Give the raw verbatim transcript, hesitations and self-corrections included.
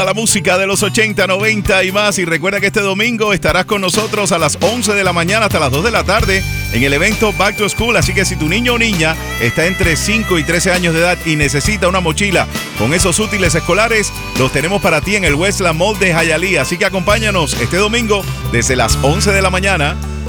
A la música de los ochenta, noventa y más. Y recuerda que este domingo estarás con nosotros a las once de la mañana hasta las dos de la tarde en el evento Back to School. Así que si tu niño o niña está entre cinco y trece años de edad y necesita una mochila con esos útiles escolares, los tenemos para ti en el Westland Mall de Hialeah. Así que acompáñanos este domingo desde las once de la mañana